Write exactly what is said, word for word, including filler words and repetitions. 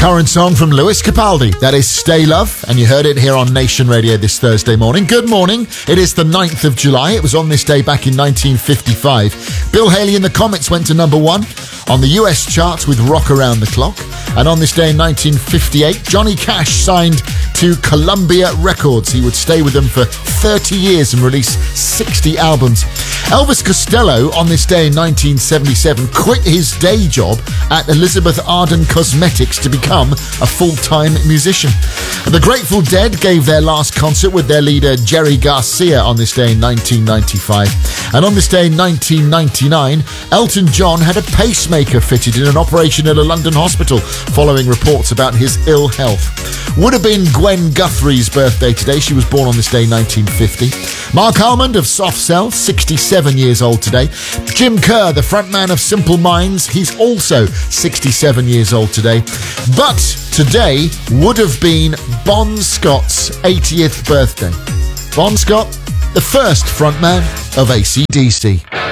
Current song from Lewis Capaldi. That is Stay Love, and you heard it here on Nation Radio this Thursday morning. Good morning. It is the ninth of July. It was on this day back in nineteen fifty-five. Bill Haley and the Comets went to number one on the U S charts with Rock Around the Clock. And on this day in nineteen fifty-eight, Johnny Cash signed to Columbia Records. He would stay with them for thirty years and release sixty albums. Elvis Costello, on this day in nineteen seventy-seven, quit his day job at Elizabeth Arden Cosmetics to become a full-time musician. The Grateful Dead gave their last concert with their leader Jerry Garcia on this day in nineteen ninety-five. And on this day in nineteen ninety-nine, Elton John had a pacemaker fitted in an operation at a London hospital following reports about his ill health. Would have been Gwen Guthrie's birthday today. She was born on this day in nineteen fifty. Mark Almond of Soft Cell, sixty-seven years old today. Jim Kerr, the frontman of Simple Minds, he's also sixty-seven years old today. But today would have been Bon Scott's eightieth birthday. Bon Scott, the first frontman of A C D C.